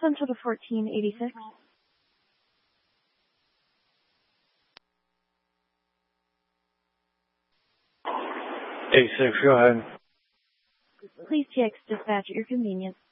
Central to 1486. 86, go ahead. Please TX dispatch at your convenience.